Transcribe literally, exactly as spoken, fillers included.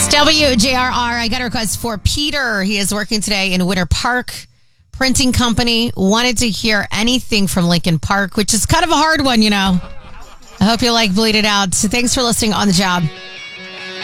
W J R R. I got a request for Peter. He is working today in Winter Park Printing Company. Wanted to hear anything from Lincoln Park, which is kind of a hard one, you know. I hope you like Bleed It Out. So thanks for listening on the job.